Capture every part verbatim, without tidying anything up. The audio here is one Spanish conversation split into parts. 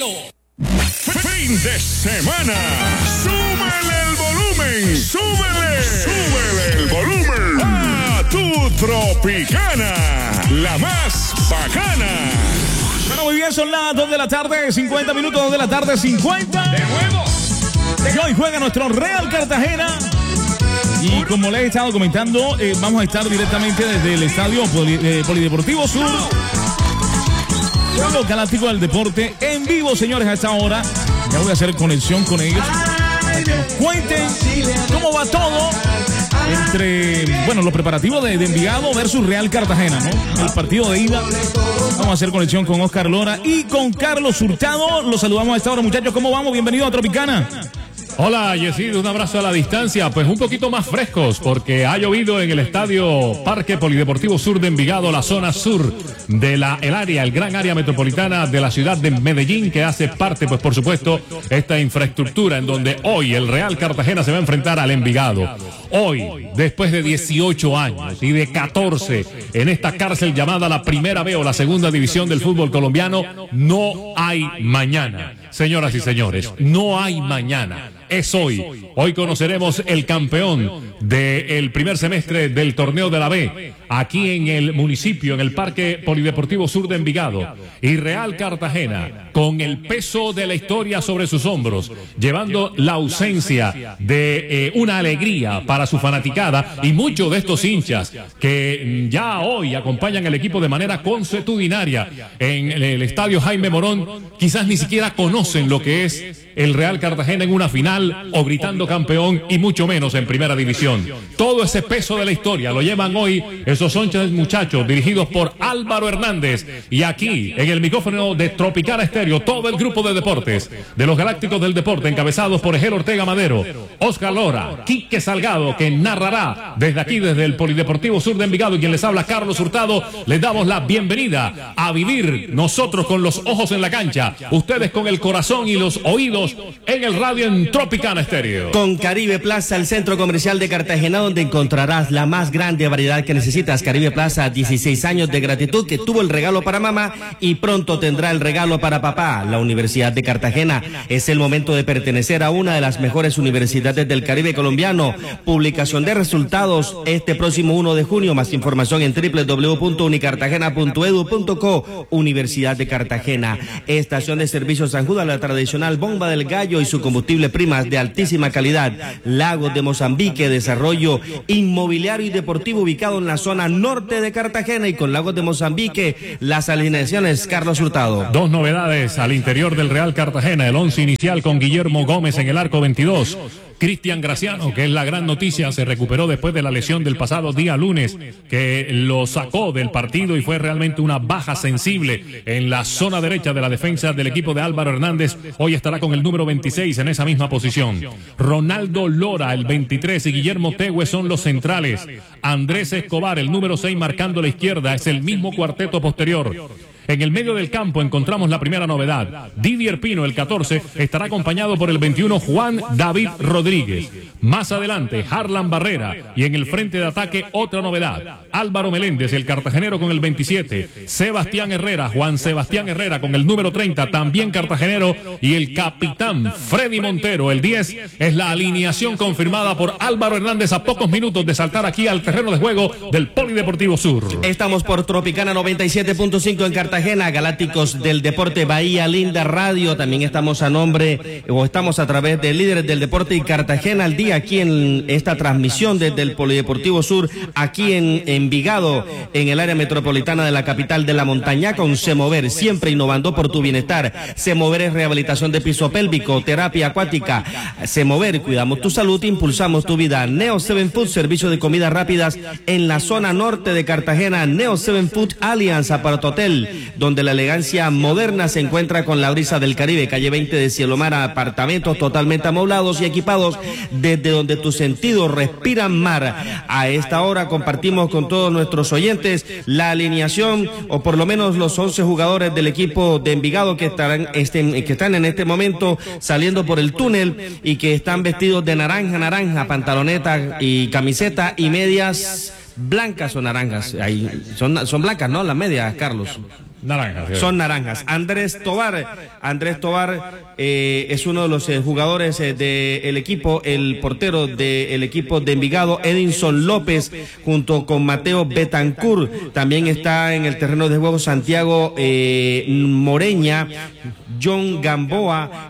Estéreo. Fin de semana. Súbele el volumen. Súbele. Súbele el volumen. A tu Tropicana. La más bacana. Bueno, muy bien, son las dos de la tarde, cincuenta minutos, dos de la tarde, cincuenta. De nuevo. Y hoy juega nuestro Real Cartagena. Y como les he estado comentando, eh, vamos a estar directamente desde el estadio Poli, eh, Polideportivo Sur. Los Galácticos del Deporte en vivo, señores, a esta hora. Ya voy a hacer conexión con ellos. Cuenten cómo va todo entre, bueno, los preparativos de, de Envigado versus Real Cartagena, ¿no? El partido de ida. Vamos a hacer conexión con Oscar Lora y con Carlos Hurtado. Los saludamos a esta hora, muchachos. ¿Cómo vamos? Bienvenidos a Tropicana. Hola, Yesid, un abrazo a la distancia. Pues un poquito más frescos porque ha llovido en el estadio Parque Polideportivo Sur de Envigado, la zona sur de la el área, el gran área metropolitana de la ciudad de Medellín, que hace parte, pues por supuesto, esta infraestructura en donde hoy el Real Cartagena se va a enfrentar al Envigado. Hoy, después de dieciocho años y de catorce en esta cárcel llamada la Primera B o la Segunda División del fútbol colombiano, no hay mañana. Señoras y señores, no hay mañana. Es hoy. Hoy conoceremos el campeón del primer semestre del torneo de la B, aquí en el municipio, en el Parque Polideportivo Sur de Envigado. Y Real Cartagena, con el peso de la historia sobre sus hombros, llevando la ausencia de eh, una alegría para su fanaticada y muchos de estos hinchas que ya hoy acompañan al equipo de manera consuetudinaria en el estadio Jaime Morón, quizás ni siquiera conocen lo que es el Real Cartagena en una final o gritando campeón y mucho menos en primera división. Todo ese peso de la historia lo llevan hoy esos once muchachos dirigidos por Álvaro Hernández, y aquí en el micrófono de Tropicana Estéreo todo el grupo de deportes de los Galácticos del Deporte, encabezados por Egel Ortega Madero, Oscar Lora, Quique Salgado, que narrará desde aquí, desde el Polideportivo Sur de Envigado, y quien les habla, Carlos Hurtado. Les damos la bienvenida a vivir, nosotros con los ojos en la cancha, ustedes con el corazón y los oídos en el radio, en Tropicana Estéreo. Con Caribe Plaza, el centro comercial de Cartagena, donde encontrarás la más grande variedad que necesitas. Caribe Plaza, dieciséis años de gratitud, que tuvo el regalo para mamá y pronto tendrá el regalo para papá. La Universidad de Cartagena, es el momento de pertenecer a una de las mejores universidades del Caribe colombiano. Publicación de resultados este próximo uno de junio. Más información en doble u doble u doble u punto unicartagena punto edu punto co. Universidad de Cartagena. Estación de Servicio San Judas, la tradicional bomba del gallo y su combustible primas de altísima calidad. Lagos de Mozambique, desarrollo inmobiliario y deportivo ubicado en la zona norte de Cartagena, y con Lagos de Mozambique, las alineaciones, Carlos Hurtado. Dos novedades al interior del Real Cartagena: el once inicial con Guillermo Gómez en el arco veintidós. Cristian Graciano, que es la gran noticia, se recuperó después de la lesión del pasado día lunes, que lo sacó del partido y fue realmente una baja sensible en la zona derecha de la defensa del equipo de Álvaro Hernández. Hoy estará con el número veintiséis en esa misma posición. Ronaldo Lora, el veintitrés, y Guillermo Tegüe son los centrales. Andrés Escobar, el número seis, marcando la izquierda, es el mismo cuarteto posterior. En el medio del campo encontramos la primera novedad. Didier Pino, el catorce, estará acompañado por el veintiuno, Juan David Rodríguez. Más adelante, Harlan Barrera. Y en el frente de ataque, otra novedad: Álvaro Meléndez, el cartagenero, con el veintisiete. Sebastián Herrera, Juan Sebastián Herrera, con el número treinta, también cartagenero. Y el capitán Freddy Montero, el diez, es la alineación confirmada por Álvaro Hernández a pocos minutos de saltar aquí al terreno de juego del Polideportivo Sur. Estamos por Tropicana noventa y siete punto cinco en Cartagena. Galácticos del Deporte, Bahía Linda Radio. También estamos a nombre, o estamos a través de Líderes del Deporte y Cartagena al Día, aquí en esta transmisión desde el Polideportivo Sur, aquí en Envigado, en el área metropolitana de la capital de la montaña, con Semover, siempre innovando por tu bienestar. Semover es rehabilitación de piso pélvico, terapia acuática. Semover, cuidamos tu salud, impulsamos tu vida. Neo Seven Food, servicio de comidas rápidas en la zona norte de Cartagena. Neo Seven Food Alliance Apart Hotel, donde la elegancia moderna se encuentra con la brisa del Caribe. Calle veinte de Cielomar, apartamentos totalmente amoblados y equipados, desde donde tus sentidos respiran mar. A esta hora compartimos con todos nuestros oyentes la alineación, o por lo menos los once jugadores del equipo de Envigado que estarán este, que están en este momento saliendo por el túnel y que están vestidos de naranja, naranja, pantaloneta y camiseta y medias blancas o naranjas. Ahí son, son blancas, ¿no? Las medias, Carlos. Naranjas. Sí. Son naranjas. Andrés Tobar, Andrés Tobar eh, es uno de los eh, jugadores eh, del equipo, el portero del equipo de Envigado, Edinson López, junto con Mateo Betancourt. También está en el terreno de juego Santiago eh, Moreña, John Gamboa,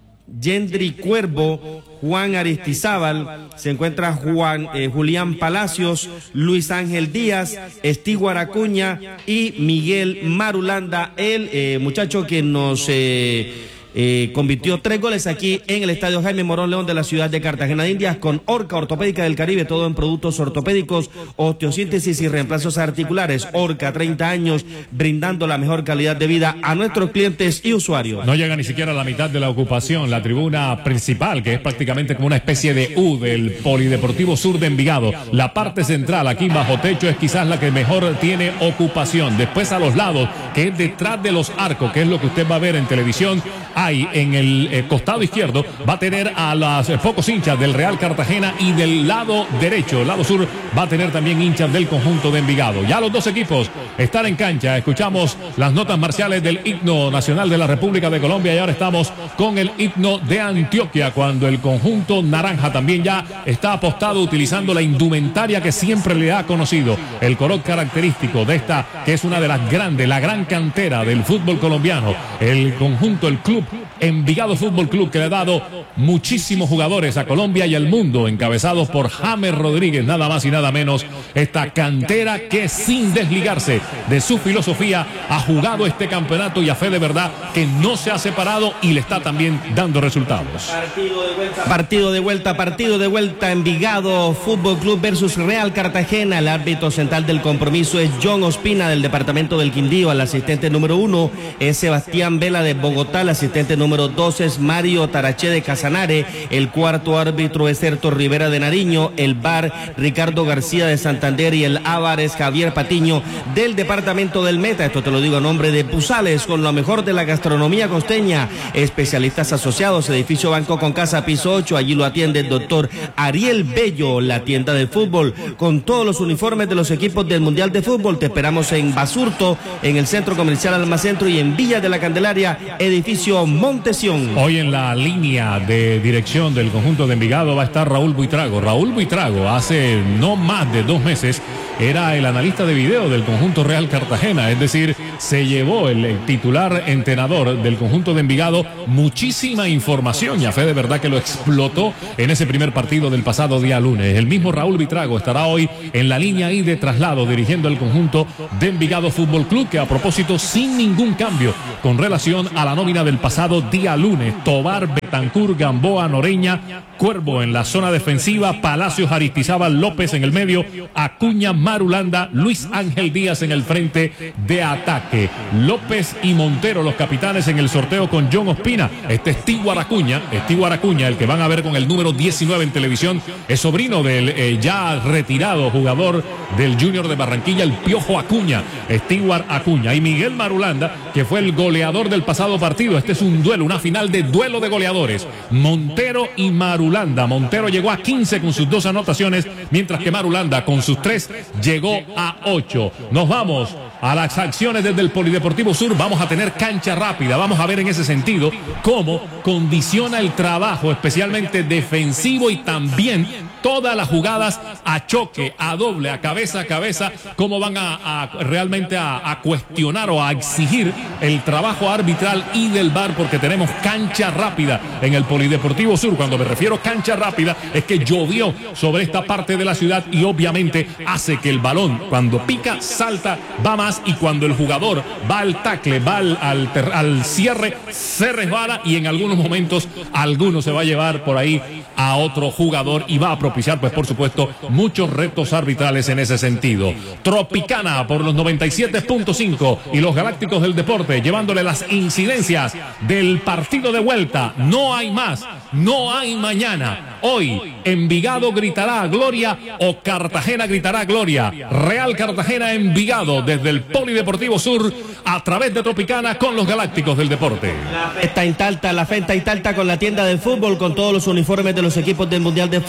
Yendri Cuervo, Juan Aristizábal, se encuentra Juan eh, Julián Palacios, Luis Ángel Díaz, Estiguar Acuña y Miguel Marulanda, el eh, muchacho que nos eh, eh, convirtió tres goles aquí en el estadio Jaime Morón León de la ciudad de Cartagena de Indias, con Orca Ortopédica del Caribe, todo en productos ortopédicos, osteosíntesis y reemplazos articulares. Orca, treinta años, brindando la mejor calidad de vida a nuestros clientes y usuarios. No llega ni siquiera a la mitad de la ocupación, la tribuna principal, que es prácticamente como una especie de U del Polideportivo Sur de Envigado. La parte central, aquí bajo techo, es quizás la que mejor tiene ocupación. Después a los lados, que es detrás de los arcos, que es lo que usted va a ver en televisión, hay en el eh, costado izquierdo, va a tener a los eh, pocos hinchas del Real Cartagena, y del lado derecho, el lado sur, va a tener también hinchas del conjunto de Envigado. Ya los dos equipos están en cancha. Escuchamos las notas marciales del himno nacional de la República de Colombia, y ahora estamos con el himno de Antioquia, cuando el conjunto naranja también ya está apostado utilizando la indumentaria que siempre le ha conocido, el color característico de esta, que es una de las grandes, la gran cantera del fútbol colombiano, el conjunto, el club Envigado Fútbol Club, que le ha dado muchísimos jugadores a Colombia y al mundo, encabezados por James Rodríguez, nada más y nada menos. Esta cantera que, sin desligarse de su filosofía, ha jugado este campeonato, y a fe de verdad que no se ha separado y le está también dando resultados. Partido de vuelta, partido de vuelta, partido de vuelta. Envigado Fútbol Club versus Real Cartagena. El árbitro central del compromiso es John Ospina, del departamento del Quindío. El asistente número uno es Sebastián Vela, de Bogotá. El asistente número dos es Mario Taraché, de Casanare. El cuarto árbitro es Herto Rivera, de Nariño. El V A R, Ricardo García, de Santander. Y el ávar es Javier Patiño, del departamento del Meta. Esto te lo digo a nombre de Pusales, con lo mejor de la gastronomía costeña. Especialistas asociados, edificio Banco con Casa, piso ocho. Allí lo atiende el doctor Ariel Bello. La tienda del fútbol, con todos los uniformes de los equipos del Mundial de Fútbol. Te esperamos en Basurto, en el Centro Comercial Almacentro, y en Villa de la Candelaria, edificio Montesión. Hoy en la línea de dirección del conjunto de Envigado va a estar Raúl Buitrago. Raúl Buitrago hace no más de dos meses era el analista de video del conjunto Real Cartagena, es decir, se llevó el, el titular entrenador del conjunto de Envigado muchísima información, y a fe de verdad que lo explotó en ese primer partido del pasado día lunes. El mismo Raúl Buitrago estará hoy en la línea I de traslado dirigiendo el conjunto de Envigado Fútbol Club, que a propósito sin ningún cambio con relación a la nómina del pasado día lunes. Tobar, Betancourt, Gamboa, Noreña, Cuervo en la zona defensiva, Palacios, Aristizábal, López en el medio, Acuña, Marulanda, Luis Ángel Díaz en el frente de ataque. López y Montero los capitanes en el sorteo, con John Ospina. Este es Estiguar Acuña, Estiguar Acuña, el que van a ver con el número diecinueve en televisión, es sobrino del eh, ya retirado jugador del Junior de Barranquilla, el Piojo Acuña, Estiguar Acuña. Y Miguel Marulanda, que fue el goleador del pasado partido. Este es un duelo, una final de duelo de goleadores, Montero y Marulanda. Montero llegó a quince con sus dos anotaciones, mientras que Marulanda con sus tres llegó a ocho. Nos vamos a las acciones desde el Polideportivo Sur. Vamos a tener cancha rápida. Vamos a ver en ese sentido cómo condiciona el trabajo, especialmente defensivo, y también todas las jugadas a choque, a doble, a cabeza a cabeza, cómo van a, a realmente a, a cuestionar o a exigir el trabajo arbitral y del V A R, porque tenemos cancha rápida en el Polideportivo Sur. Cuando me refiero a cancha rápida, es que llovió sobre esta parte de la ciudad, y obviamente hace que el balón, cuando pica, salta, va más, y cuando el jugador va al tacle, va al, al, al cierre, se resbala, y en algunos momentos alguno se va a llevar por ahí a otro jugador, y va a propiciar, pues por supuesto, muchos retos arbitrales en ese sentido. Tropicana por los noventa y siete punto cinco y los Galácticos del Deporte, llevándole las incidencias del partido de vuelta. No hay más, no hay mañana. Hoy Envigado gritará gloria, o Cartagena gritará gloria. Real Cartagena Envigado desde el Polideportivo Sur, a través de Tropicana, con los Galácticos del Deporte. La fiesta Intalta, la fiesta Intalta con la tienda del fútbol, con todos los uniformes de los equipos del Mundial de Fútbol. Te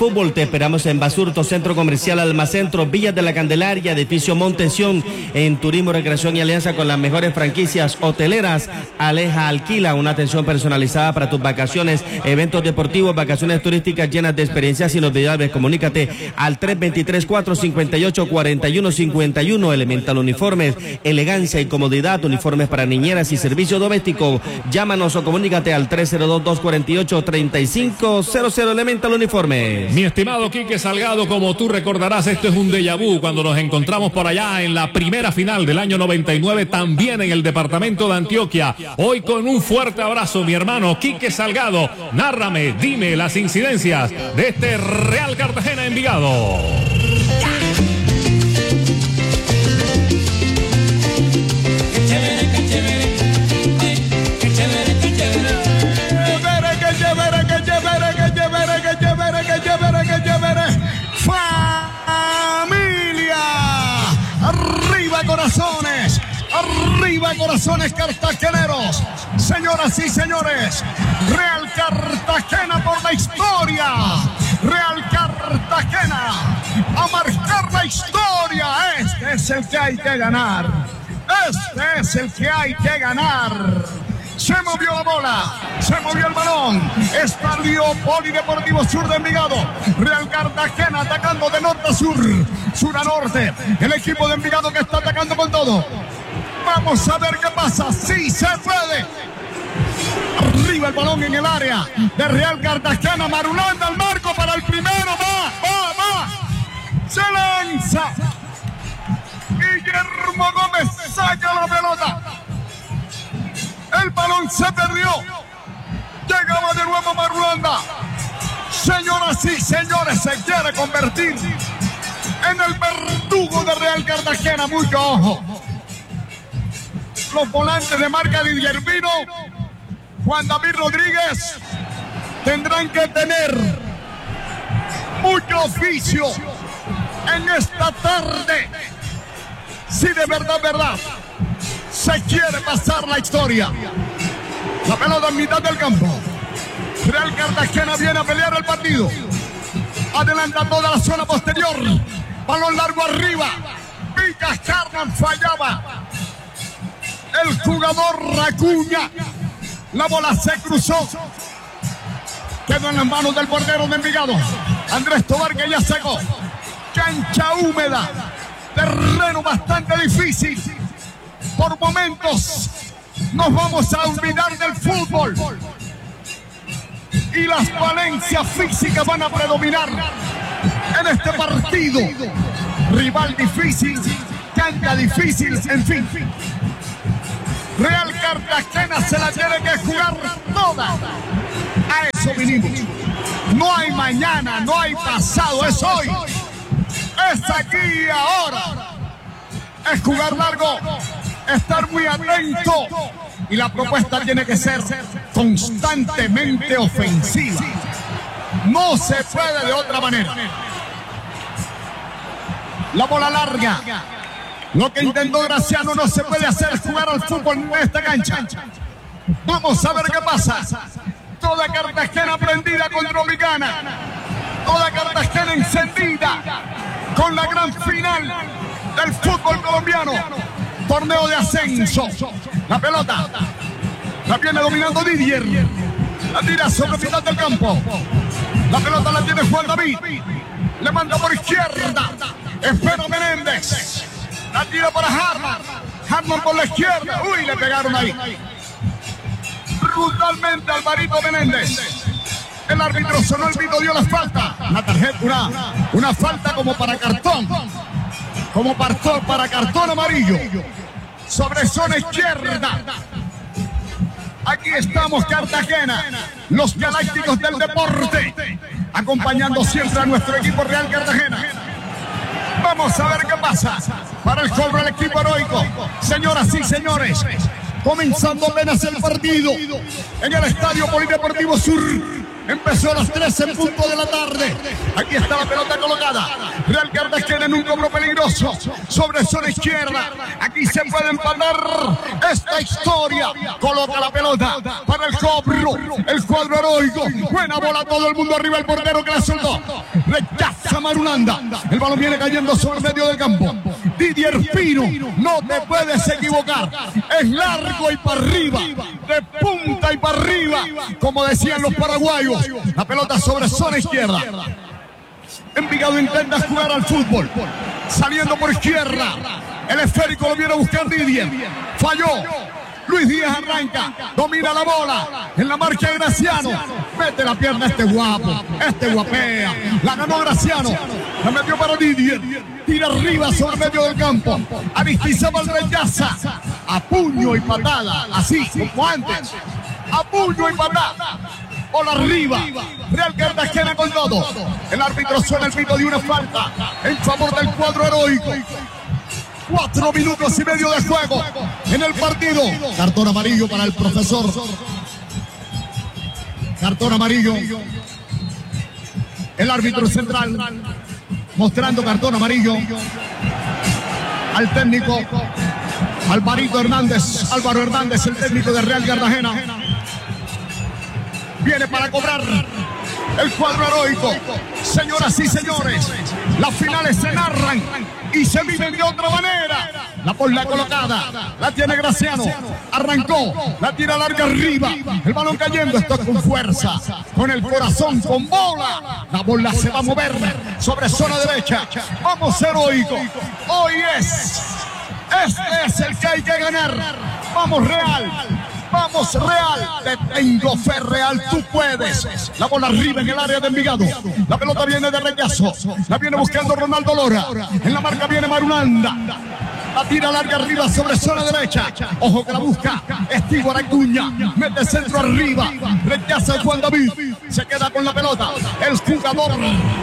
esperamos en Basurto, Centro Comercial Almacentro, Villas de la Candelaria, Edificio Montesión, en Turismo, Recreación y Alianza con las mejores franquicias hoteleras. Aleja Alquila, una atención personalizada para tus vacaciones, eventos deportivos, vacaciones turísticas llenas de experiencias inolvidables. Comunícate al tres dos tres, cuatro cinco ocho, cuatro uno cinco uno. Elemental Uniformes, elegancia y comodidad, uniformes para niñeras y servicio doméstico. Llámanos o comunícate al tres cero dos, dos cuatro ocho, tres cinco cero cero. Elemental Uniformes. Mi estimado Quique Salgado, como tú recordarás, esto es un déjà vu cuando nos encontramos por allá en la primera final del año noventa y nueve, también en el departamento de Antioquia. Hoy con un fuerte abrazo, mi hermano Quique Salgado. Nárrame, dime las incidencias de este Real Cartagena Envigado. Corazones, arriba corazones cartageneros, señoras y señores, Real Cartagena por la historia, Real Cartagena a marcar la historia. Este es el que hay que ganar, este es el que hay que ganar. Se movió la bola, se movió el balón. Estadio Polideportivo Sur de Envigado. Real Cartagena atacando de norte a sur, sur a norte. El equipo de Envigado que está atacando con todo. Vamos a ver qué pasa. Sí se puede. Arriba el balón en el área de Real Cartagena. Marulanda al marco para el primero. Va, va, va. Se lanza. Guillermo Gómez saca la pelota. El balón se perdió. Llegaba de nuevo Marulanda. Señoras y señores, se quiere convertir en el verdugo de Real Cartagena. Mucho ojo. Los volantes de marca de Guillermino, Juan David Rodríguez, tendrán que tener mucho oficio en esta tarde. Si de verdad, verdad, se quiere pasar la historia. La pelota en mitad del campo. Real Cartagena viene a pelear el partido. Adelanta toda la zona posterior. Balón largo arriba. Villa Carman fallaba. El jugador Racuña. La bola se cruzó. Quedó en las manos del portero de Envigado. Andrés Tobar, que ya secó. Cancha húmeda. Terreno bastante difícil. Por momentos nos vamos a olvidar del fútbol y las valencias físicas van a predominar en este partido. Rival difícil, cancha difícil, en fin. Real Cartagena se la tiene que jugar toda. A eso vinimos. No hay mañana, no hay pasado, es hoy. Es aquí y ahora. Es jugar largo. Estar muy atento y la propuesta tiene que ser constantemente ofensiva. No se puede de otra manera. La bola larga. Lo que intentó Graciano no se puede hacer, jugar al fútbol en esta cancha. Vamos a ver qué pasa. Toda Cartagena prendida con Tropicana. Toda Cartagena encendida con la gran final del fútbol colombiano. Torneo de ascenso. La pelota la viene dominando Didier. La tira sobre mitad del campo. La pelota la tiene Juan David. Le manda por izquierda. Espera Menéndez. La tira para Harman. Harman por la izquierda. Uy, le pegaron ahí. Brutalmente Alvarito Menéndez. El árbitro sonó el pito, dio la falta. Una tarjeta, una, una falta como para cartón. Como para, para cartón amarillo. Sobre zona izquierda. Aquí estamos, Cartagena, los galácticos del deporte, acompañando siempre a nuestro equipo Real Cartagena. Vamos a ver qué pasa para el cobro del equipo heroico. Señoras y señores, comenzando apenas el partido en el Estadio Polideportivo Sur. Empezó a las tres en punto de la tarde. Aquí está la pelota colocada. Real Cartagena en un cobro peligroso sobre zona izquierda. Aquí se puede empatar esta historia. Coloca la pelota para el cobro. El cuadro heroico. Buena bola, todo el mundo arriba, el portero que la soltó. Rechaza Marulanda. El balón viene cayendo sobre el medio del campo. Didier Pino, no te puedes equivocar. Es largo y para arriba, de punta y para arriba, como decían los paraguayos. La pelota sobre zona izquierda. Envigado intenta jugar al fútbol, saliendo por izquierda. El esférico lo viene a buscar Didier. Falló. Luis Díaz arranca, domina la bola, en la marcha de Graciano, mete la pierna este guapo, este guapea, la ganó Graciano, la metió para Didier, tira arriba sobre el medio del campo, Aristizábal rechaza, a puño y patada, así como antes, a puño y patada, bola arriba, Real Cartagena con todo, el árbitro suena el pito de una falta, en favor del cuadro heroico. Cuatro minutos y medio de juego en el partido. Cartón amarillo para el profesor. Cartón amarillo. El árbitro central mostrando cartón amarillo al técnico Alvarito Hernández. Álvaro Hernández, el técnico de Real Cartagena. Viene para cobrar el cuadro heroico. Señoras y señores, las finales se narran y se viven de otra manera. La bola colocada, la tiene Graciano, arrancó, la tira larga arriba, el balón cayendo, esto es con fuerza, con el corazón, con bola. La bola se va a mover sobre zona derecha. Vamos heroico, hoy es, este es el que hay que ganar. Vamos Real. Vamos Real, te tengo fe Real, tú puedes. La bola arriba en el área de Envigado. La pelota viene de rechazo. La viene buscando Ronaldo Lora. En la marca viene Marulanda. La tira larga arriba sobre zona derecha. Ojo que la busca Estíbal Acuña. Mete centro arriba. Rechaza el Juan David. Se queda con la pelota. El jugador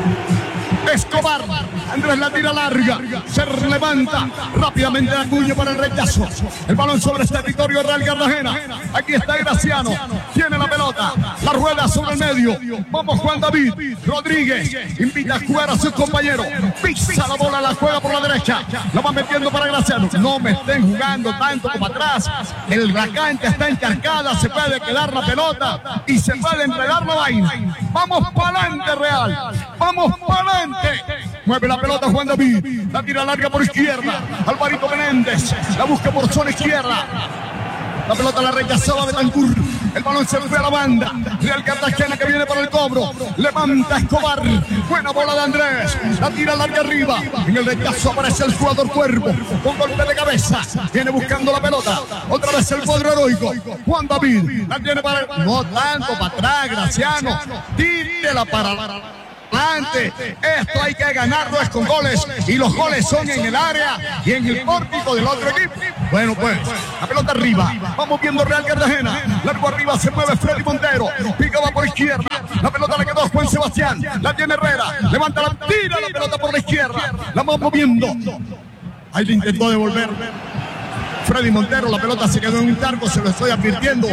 Escobar. Andrés la tira larga. Se levanta rápidamente Acuña para el rechazo. El balón sobre el territorio Real Cartagena. Aquí está Graciano. Tiene la pelota. La rueda sobre el medio. Vamos Juan David. Rodríguez invita a jugar a sus compañeros. Pisa la bola, la juega por la derecha. La va metiendo para Graciano. No me estén jugando tanto como atrás. El, la cancha está encharcada. Se puede quedar la pelota y se puede enredar la vaina. Vamos para adelante Real. Vamos para adelante. Mueve la pelota Juan David. La tira larga por izquierda. Alvarito Menéndez. La busca por zona izquierda. La pelota la rechazaba Betancourt. El balón se fue a la banda. Real Cartagena que viene para el cobro. Levanta Escobar. Buena bola de Andrés. La tira larga arriba. En el rechazo aparece el jugador Cuervo. Con golpe de cabeza. Viene buscando la pelota. Otra vez el cuadro heroico. Juan David. La tiene para... No tanto para atrás, Graciano. Tírela para... Antes, esto hay que ganarlo es con goles y los goles son en el área y en el pórtico del otro equipo. Bueno pues, la pelota arriba, vamos viendo Real Cartagena, largo arriba se mueve Freddy Montero, pica va por izquierda, la pelota le quedó a Juan Sebastián, la tiene Herrera, levanta la tira la pelota por la izquierda, la vamos moviendo, ahí le intentó devolver Freddy Montero, la pelota se quedó en un tarco, se lo estoy advirtiendo.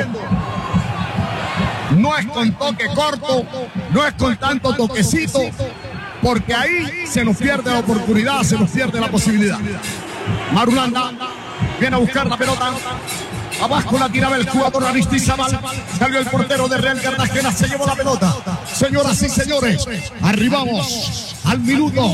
No es con toque corto, no es con tanto toquecito, porque ahí se nos pierde la oportunidad, se nos pierde la posibilidad. Marulanda viene a buscar la pelota. Abajo la tiraba el jugador Aristizábal. Salió el portero de Real Cartagena, se llevó la pelota. Señoras y señores, arribamos al minuto.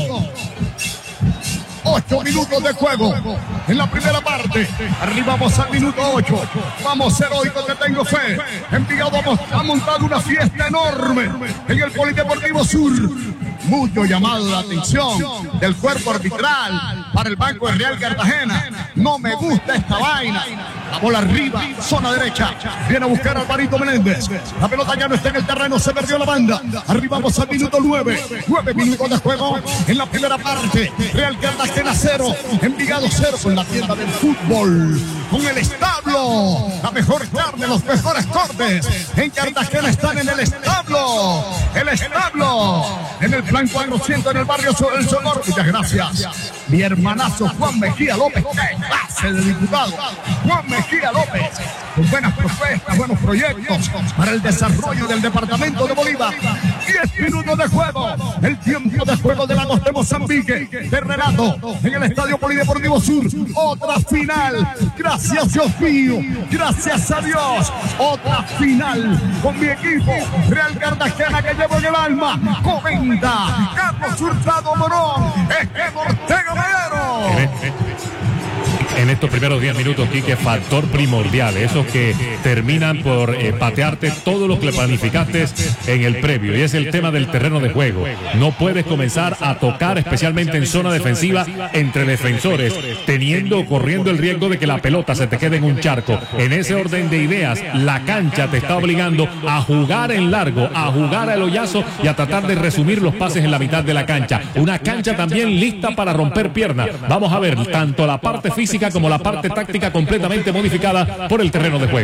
Ocho minutos de juego en la primera parte. Arribamos al minuto ocho. Vamos heroico, que tengo fe. Envigado ha montado una fiesta enorme en el Polideportivo Sur. Mucho llamado de atención del cuerpo arbitral para el banco de Real Cartagena. No me gusta esta vaina. La bola arriba, zona derecha. Viene a buscar a Alvarito Menéndez. La pelota ya no está en el terreno, se perdió la banda. Arribamos al minuto nueve. Nueve minutos de juego en la primera parte. Real Cartagena cero, Envigado cero con la tienda del fútbol. Con el establo. La mejor carne, los mejores cortes. En Cartagena están en el establo. El establo. En el plan cuatrocientos en el barrio sobre el Socorro. Muchas gracias. Mi hermanazo Juan Mejía López. ¡Qué clase de diputado! Juan Mejía López. Con buenas propuestas, buenos proyectos para el desarrollo del departamento de Bolívar. Diez minutos de juego. El tiempo de juego de la Costa de Mozambique. De Renato en el Estadio Polideportivo Sur. Otra final. Gracias. Gracias, Dios mío. Gracias a Dios. Otra final con mi equipo. Real Cartagena que llevo en el alma. Comenta Carlos Hurtado Morón. Eje Ortega Madero. En estos primeros diez minutos, Quique, factor primordial, esos que terminan por eh, patearte todo lo que le planificaste en el previo, y es el tema del terreno de juego. No puedes comenzar a tocar, especialmente en zona defensiva, entre defensores, teniendo o corriendo el riesgo de que la pelota se te quede en un charco. En ese orden de ideas, la cancha te está obligando a jugar en largo, a jugar al hoyazo y a tratar de resumir los pases en la mitad de la cancha. Una cancha también lista para romper piernas. Vamos a ver tanto la parte física como la parte táctica completamente modificada por el terreno de juego.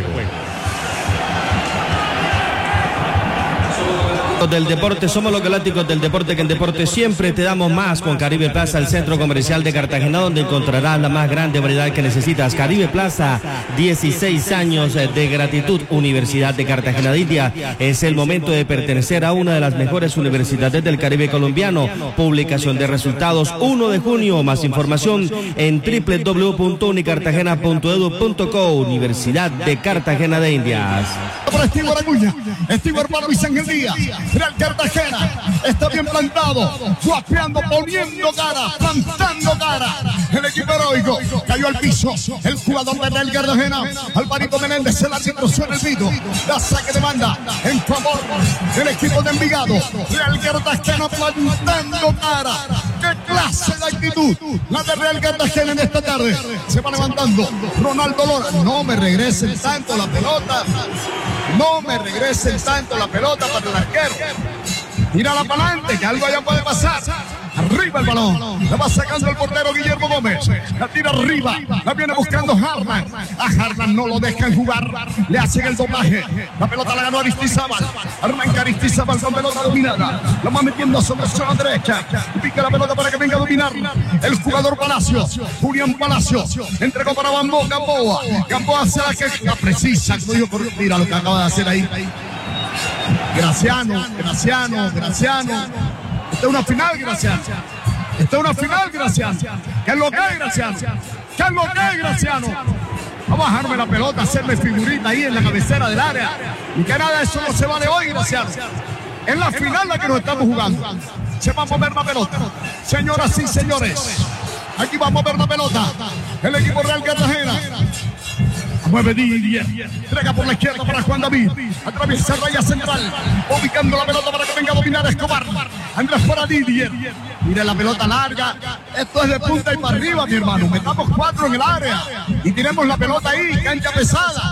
Del deporte, somos los galácticos del deporte, que en deporte siempre te damos más. Con Caribe Plaza, el centro comercial de Cartagena, donde encontrarás la más grande variedad que necesitas. Caribe Plaza, dieciséis años de gratitud. Universidad de Cartagena de India, es el momento de pertenecer a una de las mejores universidades del Caribe colombiano. Publicación de resultados uno de junio. Más información en doble u doble u doble u punto unicartagena punto edu punto co. Universidad de Cartagena de Indias. Para Stewart Acuña, Stewart para Luis Ángel Díaz. Real Cartagena está bien plantado, guapeando, poniendo cara, plantando cara. El equipo heroico cayó al piso. El jugador de Real Cartagena, Alvarito Menéndez, el árbitro suena el pito. La saque de banda en favor del equipo de Envigado. Real Cartagena plantando cara. ¡Qué clase de actitud la de Real Cartagena en esta tarde! Se va levantando Ronaldo Lora. No me regresen tanto la pelota. No me regresen tanto la pelota para el arquero. Tírala para adelante, que algo allá puede pasar. Arriba el balón. La va sacando el portero Guillermo Gómez. La tira arriba. La viene buscando Harlan. A Harlan no lo dejan jugar. Le hacen el doblaje. La pelota la ganó Aristizábal. Arranca Aristizábal con pelota dominada. La va metiendo sobre zona derecha. Pica la pelota para que venga a dominar el jugador Palacio. Julián Palacio. Entregó para Gamboa. Gamboa. Gamboa hace la que la precisa. Mira lo que acaba de hacer ahí. Graciano. Graciano. Graciano. Esta es una final, Graciano. Esta es una final, Graciano. ¿Qué es lo que es, Graciano? ¿Qué es lo que es, Graciano? Va a bajarme la pelota, hacerle figurita ahí en la cabecera del área. Y que nada de eso no se vale hoy, Graciano. Es la final la que nos estamos jugando. Se va a mover la pelota. Señoras y señores, aquí va a mover la pelota el equipo Real Cartagena. Mueve Didier, entrega por la izquierda para Juan David, atraviesa raya central, ubicando la pelota para que venga a dominar Escobar. Andrés para Didier, mire la pelota larga, esto es de punta y para arriba, mi hermano. Metamos cuatro en el área y tiremos la pelota ahí, cancha pesada.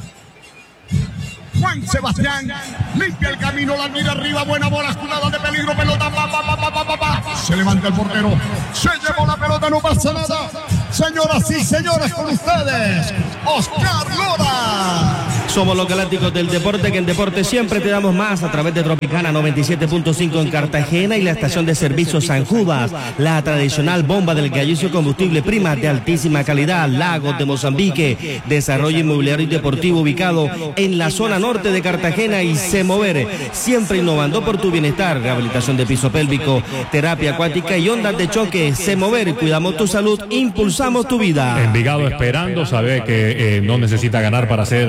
Juan Sebastián limpia el camino, la mira arriba, buena bola, jugada de peligro, pelota, pa, pa, pa, pa, pa, pa, pa. Se levanta el portero, se llevó la pelota, no pasa nada. Señoras y señores, con ustedes, Oscar Lora. Somos los galácticos del deporte, que en deporte siempre te damos más, a través de Tropicana noventa y siete punto cinco en Cartagena y la estación de servicio San Judas, la tradicional bomba del gallizo, combustible prima de altísima calidad. Lagos de Mozambique, desarrollo inmobiliario y deportivo ubicado en la zona norte de Cartagena y Semover, siempre innovando por tu bienestar. Rehabilitación de piso pélvico, terapia acuática y ondas de choque. Semover, cuidamos tu salud, impulsamos tu vida. Envigado esperando, sabe que eh, no necesita ganar para ser